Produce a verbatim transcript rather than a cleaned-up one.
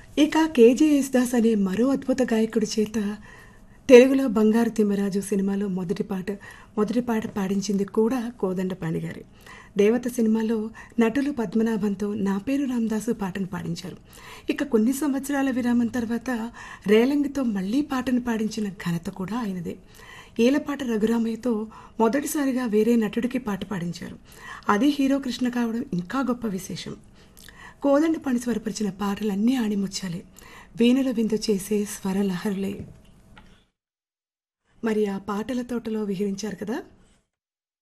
ఇక కేజే యేసుదాస్ అనే మరో అద్భుత గాయకుడి చేత తెలుగులో 'బంగారు తిమ్మరాజు' సినిమాలో మొదటి పాట మొదటి పాట పాడించింది కూడా కోదండపాణి గారే. 'దేవత' సినిమాలో నటులు పద్మనాభంతో 'నా పేరు రామదాసు' పాటను పాడించారు. ఇక కొన్ని సంవత్సరాల విరామం తర్వాత రేలంగితో మళ్లీ పాటను పాడించిన ఘనత కూడా ఆయనదే. ఈలపాట రఘురామయ్యతో మొదటిసారిగా వేరే నటుడికి పాట పాడించారు. అది హీరో కృష్ణ కావడం ఇంకా గొప్ప విశేషం. కోదండపాణి స్వరపరిచిన పాటలన్నీ ఆణిముచ్చాలే, వీణుల విందు చేసే స్వరలహరులే. మరి ఆ పాటల తోటలో విహరించారు కదా.